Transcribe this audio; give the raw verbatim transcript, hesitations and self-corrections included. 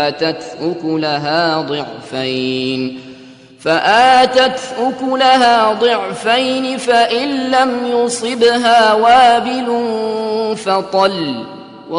فآتت أكلها ضعفين فآتت أكلها ضعفين فإن لم يصبها وابل فطل